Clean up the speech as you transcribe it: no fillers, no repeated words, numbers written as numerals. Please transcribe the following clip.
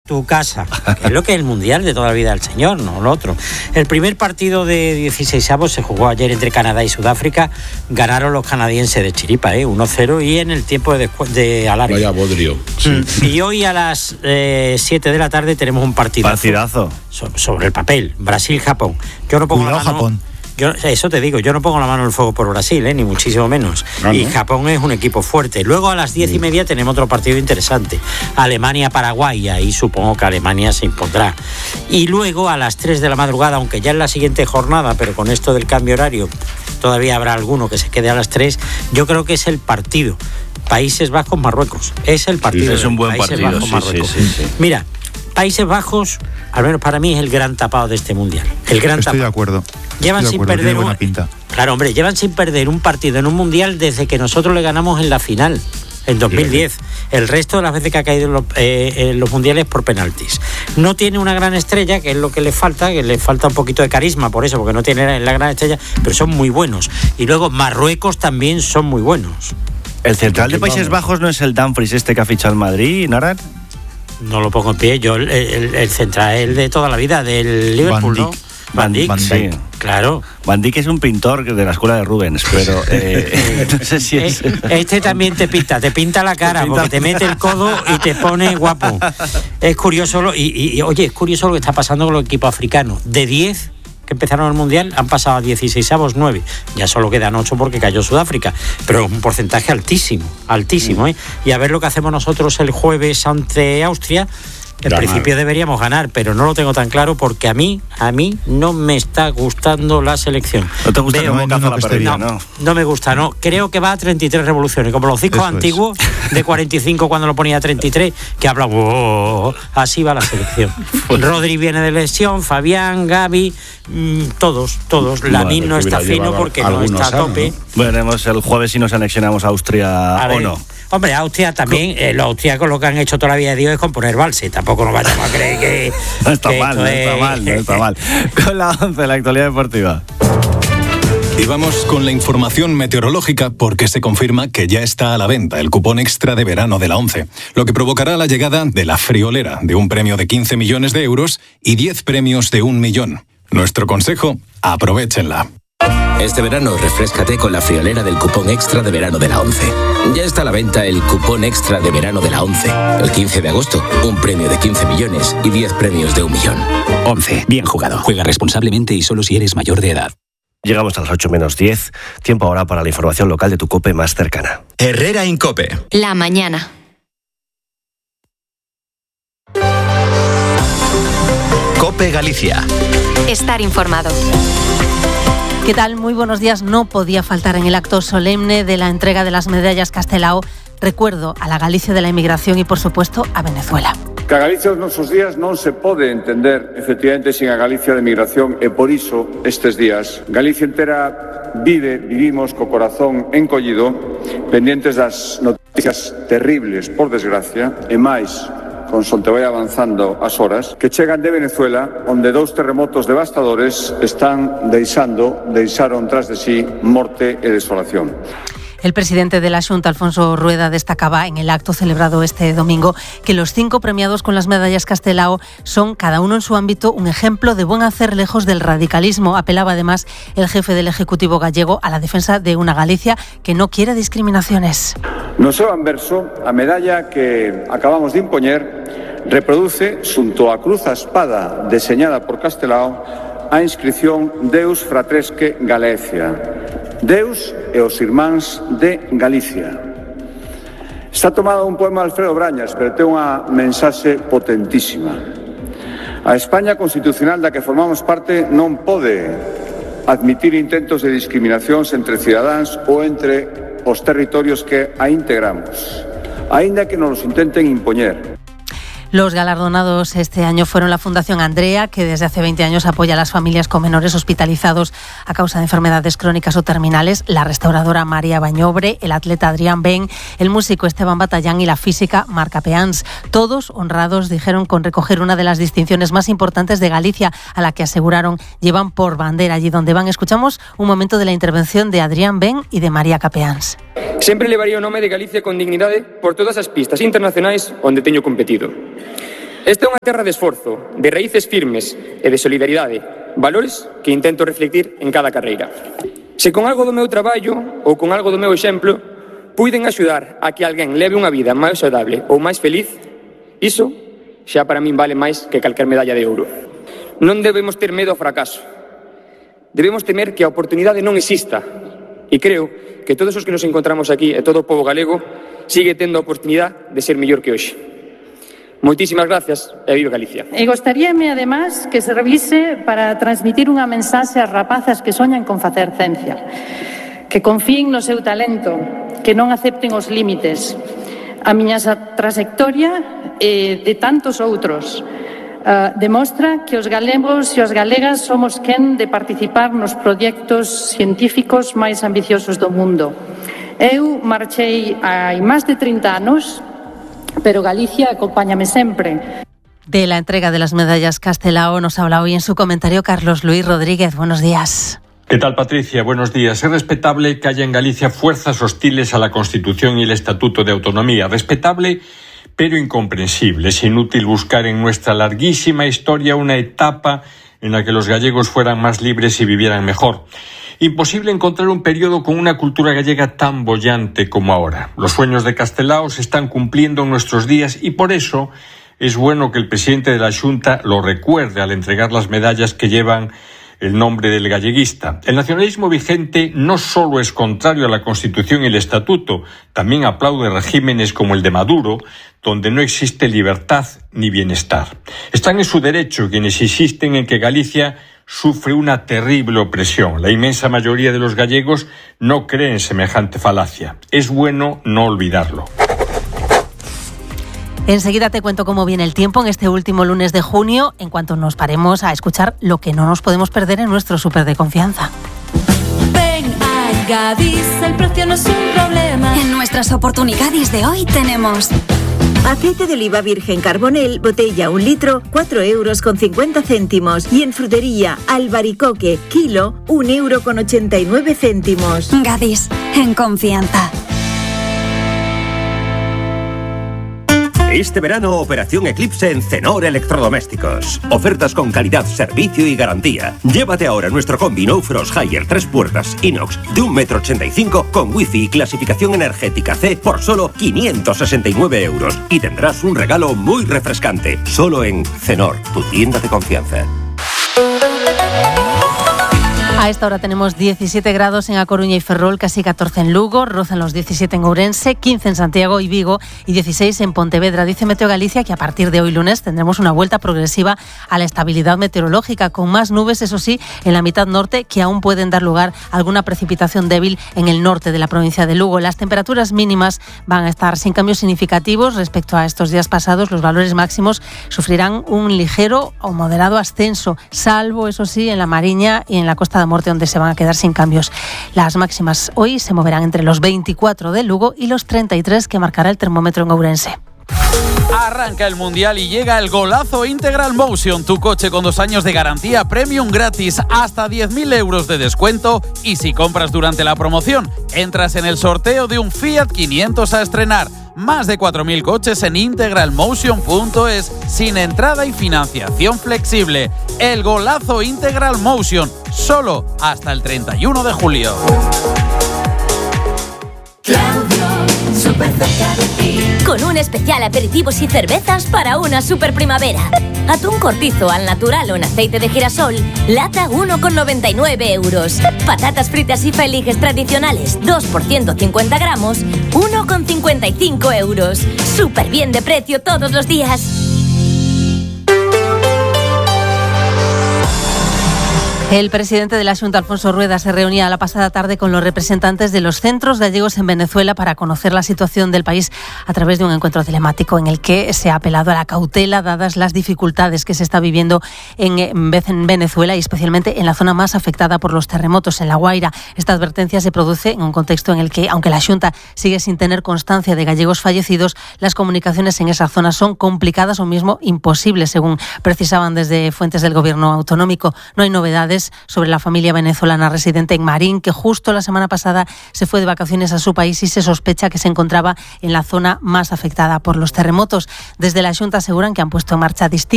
tu casa, que es lo que es el Mundial de toda la vida del señor, no lo otro. El primer partido de 16avos se jugó ayer entre Canadá y Sudáfrica. Ganaron los canadienses de chiripa, 1-0, y en el tiempo de alargue. Vaya bodrio. Sí. Y hoy a las 7 de la tarde tenemos un partidazo sobre el papel, Brasil-Japón. Yo no pongo Cuidado, Japón. Eso te digo, yo no pongo la mano en el fuego por Brasil, ni muchísimo menos. Y Japón es un equipo fuerte. Luego a las 10:30 tenemos otro partido interesante, Alemania-Paraguay, ahí supongo que Alemania se impondrá. Y luego a las 3 de la madrugada, aunque ya en la siguiente jornada, pero con esto del cambio horario todavía habrá alguno que se quede a las 3, yo creo que es el partido Países Bajos-Marruecos. Es el partido. Es un buen partido. Sí. Mira, Países Bajos, al menos para mí, es el gran tapado de este Mundial. Estoy de acuerdo. Llevan sin perder buena pinta. Claro, hombre, llevan sin perder un partido en un Mundial desde que nosotros le ganamos en la final, en 2010. El resto de las veces que ha caído en los Mundiales por penaltis. No tiene una gran estrella, que es lo que le falta un poquito de carisma, por eso, porque no tiene la gran estrella, pero son muy buenos. Y luego Marruecos también son muy buenos. ¿El central de Países Bajos no es el Dumfries este que ha fichado el Madrid, Naran? No lo pongo en pie, yo el central es el de toda la vida, del Liverpool, ¿no? Van Dijk, sí. Claro. Van Dijk es un pintor de la escuela de Rubens, pero no sé si es... Este también te pinta la cara, porque te mete el codo y te pone guapo. Es curioso, oye, es curioso lo que está pasando con los equipos africanos. De 10 que empezaron el Mundial, han pasado a 16avos 9. Ya solo quedan 8 porque cayó Sudáfrica, pero es un porcentaje altísimo, Y a ver lo que hacemos nosotros el jueves ante Austria. En principio deberíamos ganar, pero no lo tengo tan claro porque a mí no me está gustando la selección. ¿No te gusta cómo caza la perrilla? No me gusta, no. Creo que va a 33 revoluciones, como los discos antiguos de 45 cuando lo ponía a 33, que habla, así va la selección. Rodri viene de lesión, Fabián, Gavi, todos. Lamine no está fino porque no está a tope. ¿No? Veremos el jueves si nos anexionamos a Austria o no. Hombre, Austria también, los austríacos lo que han hecho toda la vida de Dios es componer valses. Tampoco nos vayamos a creer que... No está mal. Con la 11, la actualidad deportiva. Y vamos con la información meteorológica porque se confirma que ya está a la venta el cupón extra de verano de la 11, lo que provocará la llegada de la friolera de un premio de 15 millones de euros y 10 premios de 1 millón. Nuestro consejo, aprovéchenla. Este verano refréscate con la friolera del cupón extra de verano de la 11. Ya está a la venta el cupón extra de verano de la 11. El 15 de agosto, un premio de 15 millones y 10 premios de 1 millón. 11. Bien jugado. Juega responsablemente y solo si eres mayor de edad. Llegamos a las 8:10. Tiempo ahora para la información local de tu COPE más cercana. Herrera Incope. La mañana. COPE Galicia. Estar informado. ¿Qué tal? Muy buenos días. No podía faltar en el acto solemne de la entrega de las medallas Castelao recuerdo a la Galicia de la inmigración y, por supuesto, a Venezuela. Que a Galicia os nosos días non se pode entender efectivamente sin a Galicia de migración e por iso estes días Galicia entera vivimos co corazón encollido, pendientes das noticias terribles, por desgracia, e máis consoante vai avanzando as horas, que chegan de Venezuela, onde 2 terremotos devastadores deixaron tras de sí morte e desolación. El presidente de la Xunta, Alfonso Rueda, destacaba en el acto celebrado este domingo que los 5 premiados con las medallas Castelao son, cada uno en su ámbito, un ejemplo de buen hacer lejos del radicalismo. Apelaba además el jefe del Ejecutivo gallego a la defensa de una Galicia que no quiere discriminaciones. No seu anverso, a medalla que acabamos de impoñer reproduce, xunto a cruz a espada deseñada por Castelao, a inscripción Deus Fratresque Galicia. Deus e os irmáns de Galicia. Está tomado un poema de Alfredo Brañas, pero ten unha mensaxe potentísima. A España constitucional da que formamos parte non pode admitir intentos de discriminacións entre cidadáns ou entre os territorios que a integramos, aínda que nos los intenten impoñer. Los galardonados este año fueron la Fundación Andrea, que desde hace 20 años apoya a las familias con menores hospitalizados a causa de enfermedades crónicas o terminales, la restauradora María Bañobre, el atleta Adrián Ben, el músico Esteban Batallán y la física Marca Peáns. Todos honrados, dijeron, con recoger una de las distinciones más importantes de Galicia, a la que aseguraron llevan por bandera allí donde van. Escuchamos un momento de la intervención de Adrián Ben y de María Capeáns. Sempre levaría o nome de Galicia con dignidade por todas as pistas internacionais onde teño competido. Esta é unha terra de esforzo, de raíces firmes e de solidaridade, valores que intento reflectir en cada carreira. Se con algo do meu traballo ou con algo do meu exemplo puiden axudar a que alguén leve unha vida máis saudável ou máis feliz, iso xa para min vale máis que calquer medalla de ouro. Non debemos ter medo ao fracaso. Debemos temer que a oportunidade non exista. E creo que todos os que nos encontramos aquí e todo o povo galego sigue tendo a oportunidade de ser mellor que hoxe. Moitísimas gracias e viva Galicia. E gostaríame, además, que se revise para transmitir unha mensaxe ás rapazas que soñan con facer ciencia. Que confíen no seu talento, que non acepten os límites. A miña trayectoria e de tantos outros demostra que os galegos e as galegas somos quen de participar nos proxectos científicos máis ambiciosos do mundo. Eu marchei hai máis de 30 anos, pero Galicia acompáñame sempre. De la entrega de las medallas Castelao nos habla hoy en su comentario Carlos Luis Rodríguez. Buenos días. ¿Qué tal, Patricia? Buenos días. Es respetable que haya en Galicia fuerzas hostiles a la Constitución y el Estatuto de Autonomía. Respetable, pero incomprensible. Es inútil buscar en nuestra larguísima historia una etapa en la que los gallegos fueran más libres y vivieran mejor. Imposible encontrar un periodo con una cultura gallega tan boyante como ahora. Los sueños de Castelao se están cumpliendo en nuestros días y por eso es bueno que el presidente de la Xunta lo recuerde al entregar las medallas que llevan el nombre del galleguista. El nacionalismo vigente no solo es contrario a la Constitución y el Estatuto, también aplaude regímenes como el de Maduro, donde no existe libertad ni bienestar. Están en su derecho quienes insisten en que Galicia sufre una terrible opresión. La inmensa mayoría de los gallegos no creen semejante falacia. Es bueno no olvidarlo. Enseguida te cuento cómo viene el tiempo en este último lunes de junio, en cuanto nos paremos a escuchar lo que no nos podemos perder en nuestro súper de confianza. Ven a Gadis, el precio no es un problema. En nuestras oportunidades de hoy tenemos... Aceite de oliva virgen Carbonel, botella 1 litro, 4,50 €. Y en frutería, albaricoque, kilo, 1,89 €. Gadis, en confianza. Este verano, Operación Eclipse en Cenor Electrodomésticos. Ofertas con calidad, servicio y garantía. Llévate ahora nuestro combi No Frost Haier 3 puertas inox de 1,85 m con wifi y clasificación energética C por solo 569 €. Y tendrás un regalo muy refrescante. Solo en Cenor, tu tienda de confianza. A esta hora tenemos 17 grados en A Coruña y Ferrol, casi 14 en Lugo, rozan los 17 en Ourense, 15 en Santiago y Vigo y 16 en Pontevedra. Dice Meteo Galicia que a partir de hoy lunes tendremos una vuelta progresiva a la estabilidad meteorológica, con más nubes, eso sí, en la mitad norte, que aún pueden dar lugar a alguna precipitación débil en el norte de la provincia de Lugo. Las temperaturas mínimas van a estar sin cambios significativos respecto a estos días pasados. Los valores máximos sufrirán un ligero o moderado ascenso, salvo, eso sí, en la Mariña y en la Costa de Morte, donde se van a quedar sin cambios. Las máximas hoy se moverán entre los 24 de Lugo y los 33 que marcará el termómetro en Ourense. Arranca el Mundial y llega el golazo Integral Motion, tu coche con 2 años de garantía premium gratis, hasta 10.000 € de descuento, y si compras durante la promoción, entras en el sorteo de un Fiat 500 a estrenar. Más de 4.000 coches en integralmotion.es, sin entrada y financiación flexible. El golazo Integral Motion, solo hasta el 31 de julio. Súper cerca de ti. Con un especial aperitivos y cervezas para una super primavera. Atún cortizo al natural o en aceite de girasol, lata 1,99 €. Patatas fritas y feliges tradicionales, 2 por 150 gramos, 1,55 €. Súper bien de precio todos los días. El presidente de la Xunta, Alfonso Rueda, se reunía la pasada tarde con los representantes de los centros gallegos en Venezuela para conocer la situación del país a través de un encuentro telemático en el que se ha apelado a la cautela dadas las dificultades que se está viviendo en Venezuela y especialmente en la zona más afectada por los terremotos, en La Guaira. Esta advertencia se produce en un contexto en el que, aunque la Xunta sigue sin tener constancia de gallegos fallecidos, las comunicaciones en esa zona son complicadas o mismo imposibles, según precisaban desde fuentes del gobierno autonómico. No hay novedades es sobre la familia venezolana residente en Marín, que justo la semana pasada se fue de vacaciones a su país y se sospecha que se encontraba en la zona más afectada por los terremotos. Desde la Xunta aseguran que han puesto en marcha distintos